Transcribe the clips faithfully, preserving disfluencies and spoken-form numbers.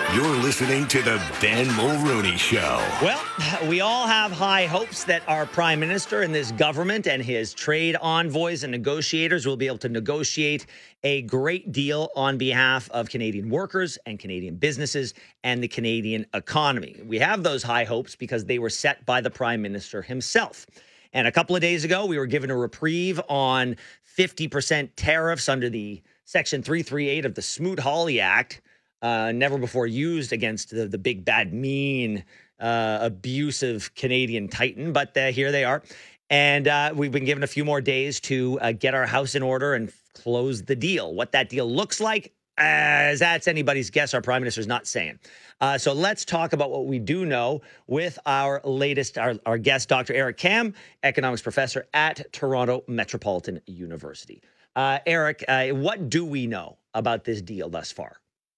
You're listening to the Ben Mulrooney Show. Well, we all have high hopes that our prime minister and this government and his trade envoys and negotiators will be able to negotiate a great deal on behalf of Canadian workers and Canadian businesses and the Canadian economy. We have those high hopes because they were set by the prime minister himself. And a couple of days ago, we were given a reprieve on fifty percent tariffs under the Section three thirty-eight of the Smoot-Hawley Act. Uh, never before used against the, the big, bad, mean, uh, abusive Canadian titan. But uh, here they are. And uh, we've been given a few more days to uh, get our house in order and close the deal. What that deal looks like, as that's anybody's guess. Our prime minister's not saying. Uh, so let's talk about what we do know with our latest, our, our guest, Doctor Eric Kam, economics professor at Toronto Metropolitan University. Uh, Eric, uh, what do we know about this deal thus far?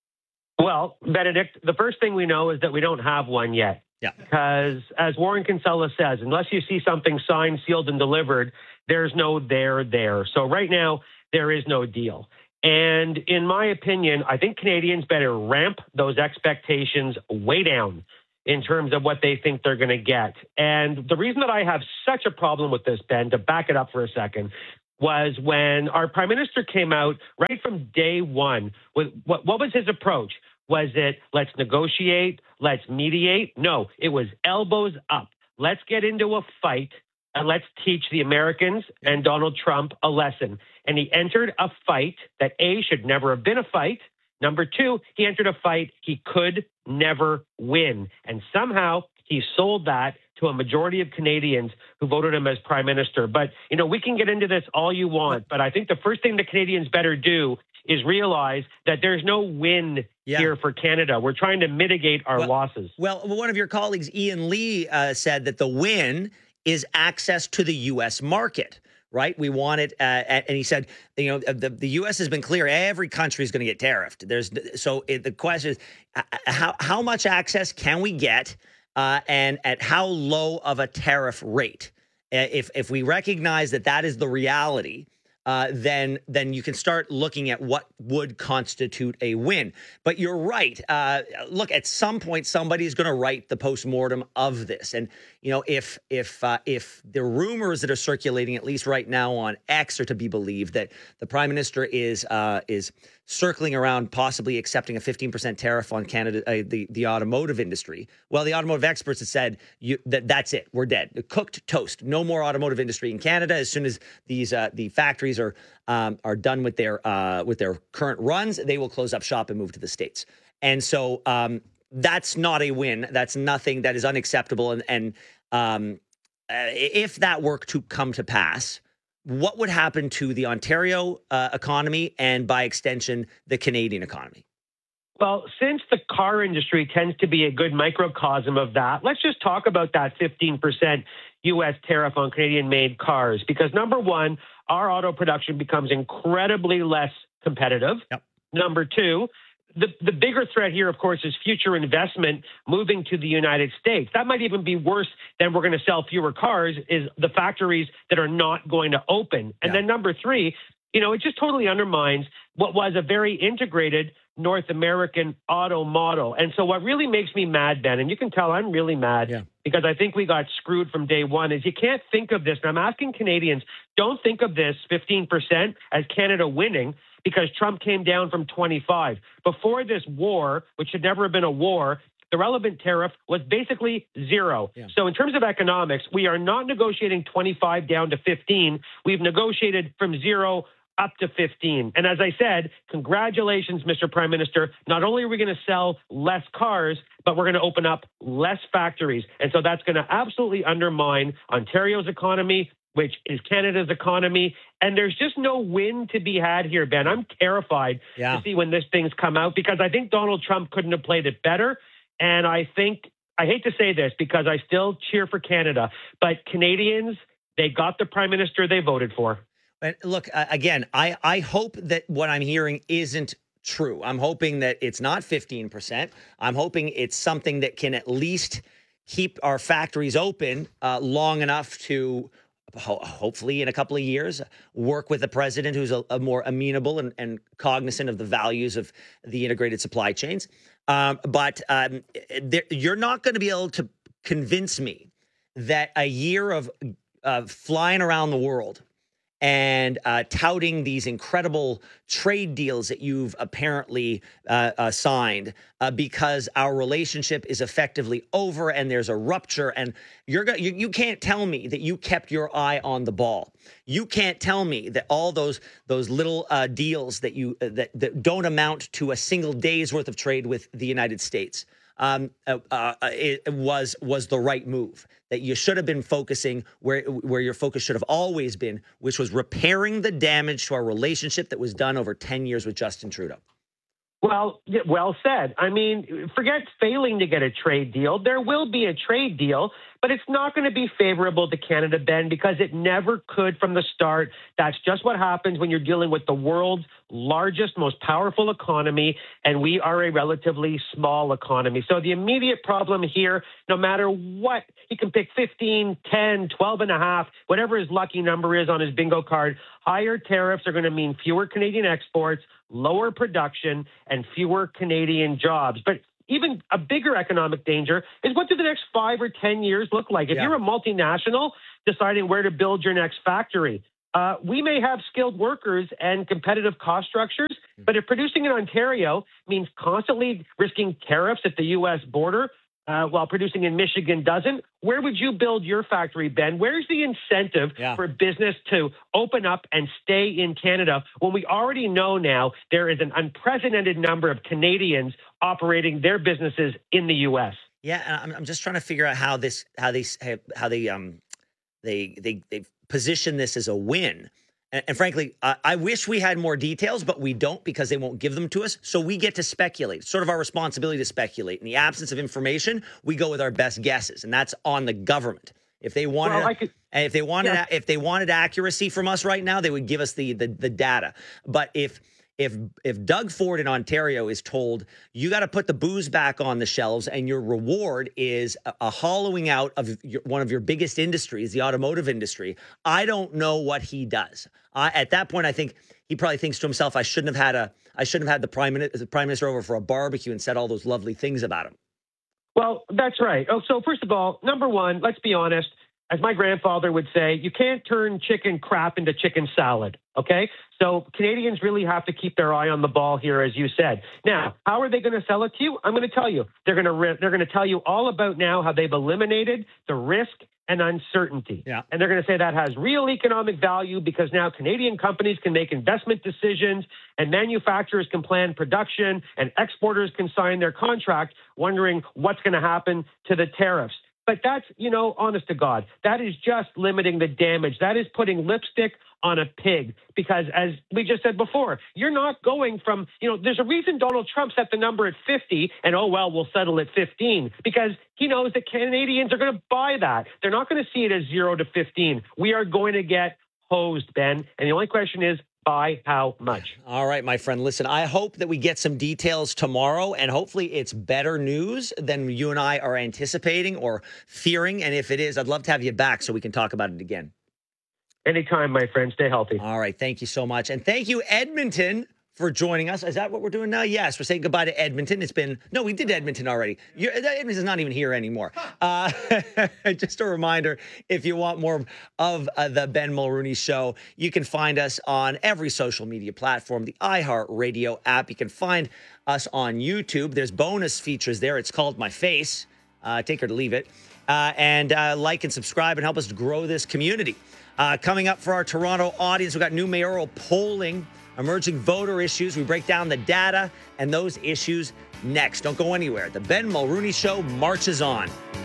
Well, Benedict, the first thing we know is that we don't have one yet. Yeah. Because as Warren Kinsella says, unless you see something signed, sealed, and delivered, there's no there there. So right now, there is no deal. And in my opinion, I think Canadians better ramp those expectations way down in terms of what they think they're going to get. And the reason that I have such a problem with this, Ben, to back it up for a second, was when our prime minister came out right from day one with what, what was his approach? Was it let's negotiate, let's mediate? No, it was elbows up. Let's get into a fight and let's teach the Americans and Donald Trump a lesson. And he entered a fight that A, should never have been a fight. Number two, he entered a fight he could never win. And somehow he sold that to a majority of Canadians who voted him as prime minister. But, you know, we can get into this all you want, but I think the first thing the Canadians better do is realize that there's no win yeah. here for Canada. We're trying to mitigate our well, losses. Well, one of your colleagues, Ian Lee, uh, said that the win is access to the U S market, right? We want it. Uh, and he said, you know, the, the U S has been clear. Every country is going to get tariffed. There's so it, the question is, uh, how, how much access can we get uh, and at how low of a tariff rate? Uh, if, if we recognize that that is the reality, Uh, then then you can start looking at what would constitute a win. But you're right. Uh, look, at some point, somebody's going to write the postmortem of this. And, you know, if if uh, if the rumors that are circulating, at least right now on X, are to be believed, that the prime minister is uh, is circling around possibly accepting a fifteen percent tariff on Canada, uh, the, the automotive industry. Well, the automotive experts have said you, that that's it. We're dead. Cooked toast. No more automotive industry in Canada. As soon as these uh, the factories are um, are done with their uh, with their current runs, they will close up shop and move to the States. And so um, that's not a win. That's nothing. That is unacceptable. And, and um, uh, if that were to come to pass, what would happen to the Ontario uh, economy and, by extension, the Canadian economy? Well, since the car industry tends to be a good microcosm of that, let's just talk about that fifteen percent U S tariff on Canadian-made cars. Because, number one, our auto production becomes incredibly less competitive. Yep. Number two, The, the bigger threat here, of course, is future investment moving to the United States. That might even be worse than we're going to sell fewer cars, is the factories that are not going to open. And yeah. then number three, you know, it just totally undermines what was a very integrated North American auto model. And so what really makes me mad, Ben, and you can tell I'm really mad yeah. because I think we got screwed from day one, is you can't think of this. And I'm asking Canadians, don't think of this fifteen percent as Canada winning, because Trump came down from twenty-five. Before this war, which should never have been a war, the relevant tariff was basically zero. Yeah. So in terms of economics, we are not negotiating twenty-five down to fifteen. We've negotiated from zero up to fifteen. And as I said, congratulations, Mister Prime Minister. Not only are we going to sell less cars, but we're going to open up less factories. And so that's going to absolutely undermine Ontario's economy, which is Canada's economy. And there's just no win to be had here, Ben. I'm terrified yeah. to see when this thing's come out, because I think Donald Trump couldn't have played it better. And I think, I hate to say this because I still cheer for Canada, but Canadians, they got the prime minister they voted for. And look, uh, again, I, I hope that what I'm hearing isn't true. I'm hoping that it's not fifteen percent. I'm hoping it's something that can at least keep our factories open uh, long enough to ho- hopefully in a couple of years, work with a president who's a, a more amenable and, and cognizant of the values of the integrated supply chains. Um, but um, there, you're not going to be able to convince me that a year of uh, flying around the world and uh, touting these incredible trade deals that you've apparently uh, uh, signed uh, because our relationship is effectively over and there's a rupture, and you're go- you, you can't tell me that you kept your eye on the ball. You can't tell me that all those those little uh, deals that you uh, that, that don't amount to a single day's worth of trade with the United States um, uh, uh, it was was the right move. That you should have been focusing where where your focus should have always been, which was repairing the damage to our relationship that was done over ten years with Justin Trudeau. Well, yeah, well said. I mean, forget failing to get a trade deal. There will be a trade deal, but it's not going to be favorable to Canada, Ben, because it never could from the start. That's just what happens when you're dealing with the world's largest, most powerful economy, and we are a relatively small economy. So the immediate problem here, no matter what, he can pick fifteen, ten, twelve and a half, whatever his lucky number is on his bingo card. Higher tariffs are going to mean fewer Canadian exports, lower production, and fewer Canadian jobs. But even a bigger economic danger is what do the next five or ten years look like? If yeah. you're a multinational deciding where to build your next factory, uh, we may have skilled workers and competitive cost structures, but if producing in Ontario means constantly risking tariffs at the U S border, Uh, while producing in Michigan doesn't, where would you build your factory, Ben? Where's the incentive yeah. for business to open up and stay in Canada when we already know now there is an unprecedented number of Canadians operating their businesses in the U S? Yeah, I'm, I'm just trying to figure out how this, how they, how they, um, they, they, they position this as a win. And, and frankly, I, I wish we had more details, but we don't because they won't give them to us. So we get to speculate. It's sort of our responsibility to speculate. In the absence of information, we go with our best guesses, and that's on the government. If they wanted, well, could, and if they wanted, yeah. if they wanted accuracy from us right now, they would give us the the, the data. But if If if Doug Ford in Ontario is told you got to put the booze back on the shelves and your reward is a, a hollowing out of your, one of your biggest industries, the automotive industry, I don't know what he does. Uh, at that point, I think he probably thinks to himself, I shouldn't have had a I shouldn't have had the prime minister, the prime minister over for a barbecue and said all those lovely things about him. Well, that's right. Oh, so first of all, number one, let's be honest. As my grandfather would say, you can't turn chicken crap into chicken salad, okay? So Canadians really have to keep their eye on the ball here, as you said. Now, how are they going to sell it to you? I'm going to tell you. They're going to re- they're going to tell you all about now how they've eliminated the risk and uncertainty. Yeah. And they're going to say that has real economic value because now Canadian companies can make investment decisions and manufacturers can plan production and exporters can sign their contract wondering what's going to happen to the tariffs. But that's, you know, honest to God, that is just limiting the damage. That is putting lipstick on a pig because, as we just said before, you're not going from, you know, there's a reason Donald Trump set the number at fifty and, oh, well, we'll settle at fifteen because he knows that Canadians are going to buy that. They're not going to see it as zero to fifteen. We are going to get hosed, Ben. And the only question is, by how much? All right, my friend. Listen, I hope that we get some details tomorrow, and hopefully it's better news than you and I are anticipating or fearing. And if it is, I'd love to have you back so we can talk about it again. Anytime, my friend. Stay healthy. All right. Thank you so much. And thank you, Edmonton, for joining us. Is that what we're doing now? Yes, we're saying goodbye to Edmonton. It's been, no, we did Edmonton already. You're, Edmonton's not even here anymore. Uh, just a reminder, if you want more of uh, the Ben Mulrooney Show, you can find us on every social media platform, the iHeartRadio app. You can find us on YouTube. There's bonus features there. It's called My Face. Uh, take her to leave it. Uh, and uh, like and subscribe and help us grow this community. Uh, coming up for our Toronto audience, we've got new mayoral polling, emerging voter issues. We break down the data and those issues next. Don't go anywhere. The Ben Mulrooney Show marches on.